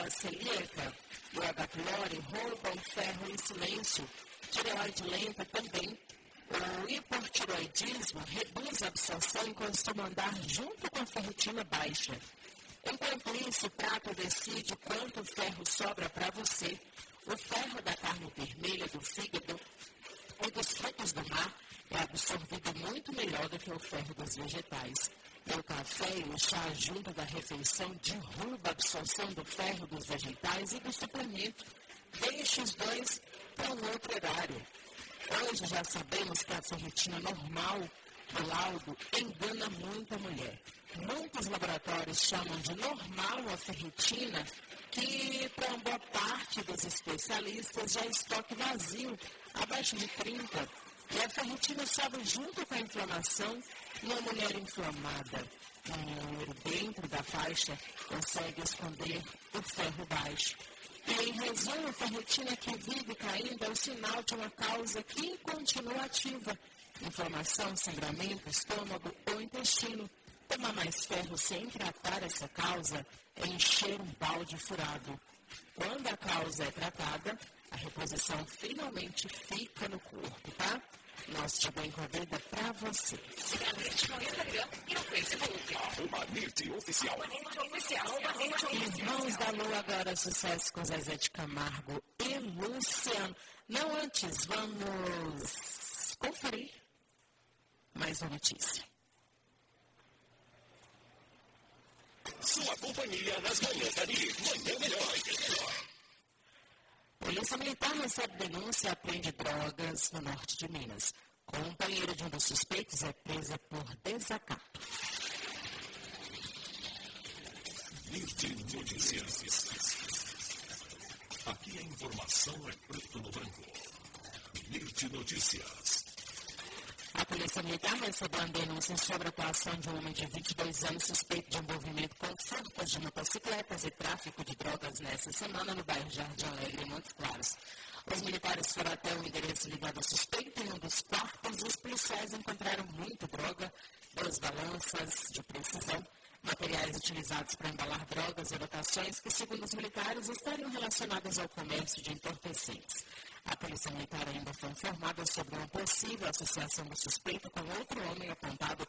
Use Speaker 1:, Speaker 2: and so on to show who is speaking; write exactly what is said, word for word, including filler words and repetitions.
Speaker 1: celíaca e o H. pylori roubam ferro em silêncio. Tireoide lenta também. O hipotireoidismo reduz a absorção e costuma andar junto com a ferritina baixa. Enquanto isso, o prato decide quanto ferro sobra para você. O ferro da carne vermelha, do fígado e dos frutos do mar é absorvido muito melhor do que o ferro dos vegetais. E o café e o chá junto da refeição derruba a absorção do ferro dos vegetais e do suplemento. Deixe os dois para um outro horário. Hoje já sabemos que a ferritina normal do laudo engana muita mulher. Muitos laboratórios chamam de normal a ferritina, que para uma boa parte dos especialistas já é estoque vazio, abaixo de trinta. E a ferritina sobe junto com a inflamação. Uma mulher inflamada, um número dentro da faixa, consegue esconder o ferro baixo. E, em resumo, a ferritina que vive caindo é o sinal de uma causa que continua ativa. Inflamação, sangramento, estômago ou intestino. Tomar mais ferro sem tratar essa causa é encher um balde furado. Quando a causa é tratada, a reposição finalmente fica no corpo, tá? Nosso de bem com a vida pra você.
Speaker 2: Siga a Mirti no Instagram e no Facebook.
Speaker 3: Arroba Mirti Oficial.
Speaker 1: Irmãos da Lua, agora sucesso com Zezé de Camargo e Luciano. Não antes, vamos conferir mais uma notícia.
Speaker 3: Sua companhia nas manhãs da Manhã Melhor.
Speaker 1: Polícia Militar recebe denúncia e apreende drogas no norte de Minas. Companheiro de um dos suspeitos é presa por desacato.
Speaker 3: Mirti Notícias. Aqui a informação é preto no branco. Mirti Notícias.
Speaker 1: A Polícia Militar recebeu uma denúncia sobre a atuação de um homem de vinte e dois anos suspeito de envolvimento com furtos de motocicletas e tráfico de drogas nesta semana no bairro Jardim Alegre, em Montes Claros. Os militares foram até o endereço ligado ao suspeito. Em um dos quartos, os policiais encontraram muita droga, duas balanças de precisão, materiais utilizados para embalar drogas e lotações que, segundo os militares, estariam relacionadas ao comércio de entorpecentes. A Polícia Militar ainda foi informada sobre uma possível associação do suspeito com outro homem apontado